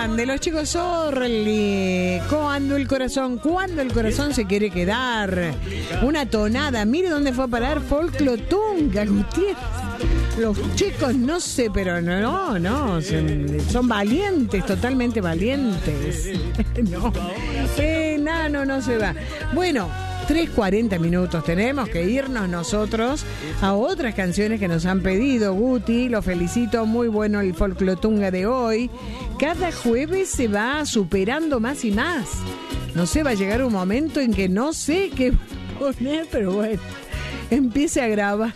grande, los chicos Orly. Cuando el corazón se quiere quedar. Una tonada, mire dónde fue a parar Folclotunga, Gutiérrez. Los chicos no sé, pero no, son valientes, totalmente valientes. No se va. Bueno, 3:40 minutos, tenemos que irnos nosotros a otras canciones que nos han pedido. Guti, lo felicito, muy bueno el Folclotunga de hoy. Cada jueves se va superando más y más. No sé, va a llegar un momento en que no sé qué poner, pero bueno, empiece a grabar.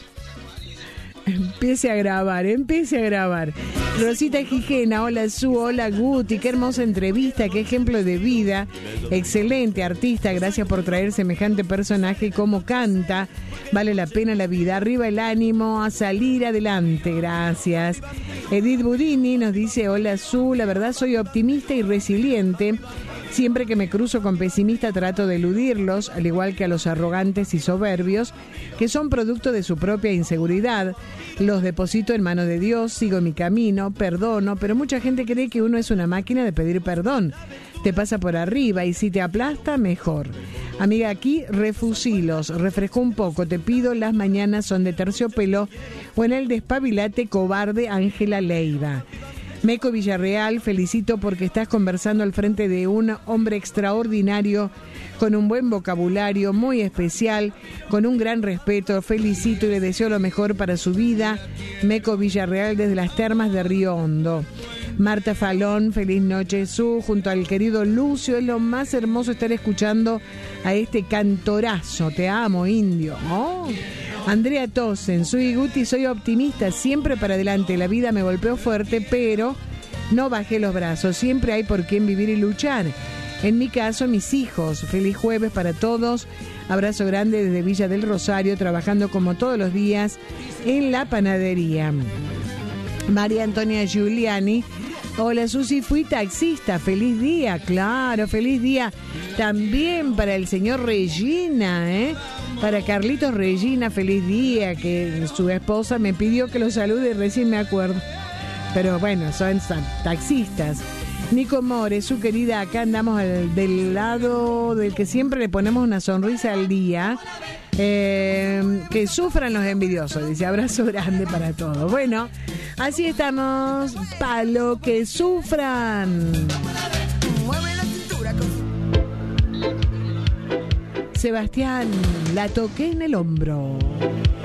Rosita Gijena, hola Su, hola Guti, qué hermosa entrevista, qué ejemplo de vida, excelente artista, gracias por traer semejante personaje, cómo canta, vale la pena la vida, arriba el ánimo, a salir adelante, gracias. Edith Budini nos dice, hola Su, la verdad soy optimista y resiliente. Siempre que me cruzo con pesimistas trato de eludirlos, al igual que a los arrogantes y soberbios, que son producto de su propia inseguridad. Los deposito en manos de Dios, sigo mi camino, perdono, pero mucha gente cree que uno es una máquina de pedir perdón. Te pasa por arriba y si te aplasta, mejor. Amiga, aquí refusilos, refresco un poco, te pido, las mañanas son de terciopelo, o en el despabilate cobarde Ángela Leiva. Meco Villarreal, felicito porque estás conversando al frente de un hombre extraordinario, con un buen vocabulario, muy especial, con un gran respeto. Felicito y le deseo lo mejor para su vida. Meco Villarreal desde las Termas de Río Hondo. Marta Falón, feliz noche, Su, junto al querido Lucio. Es lo más hermoso estar escuchando a este cantorazo. Te amo, indio. Oh. Andrea Tosen, soy Guti, soy optimista, siempre para adelante. La vida me golpeó fuerte, pero no bajé los brazos. Siempre hay por quién vivir y luchar. En mi caso, mis hijos. Feliz jueves para todos. Abrazo grande desde Villa del Rosario, trabajando como todos los días en la panadería. María Antonia Giuliani. Hola Susi, fui taxista, feliz día, claro, feliz día también para el señor Regina, para Carlitos Regina, feliz día, que su esposa me pidió que lo salude y recién me acuerdo, pero bueno, son taxistas. Nico More, su querida, acá andamos del lado del que siempre le ponemos una sonrisa al día. Que sufran los envidiosos, dice, abrazo grande para todos. Bueno, así estamos, palo que sufran. Sebastián, la toqué en el hombro.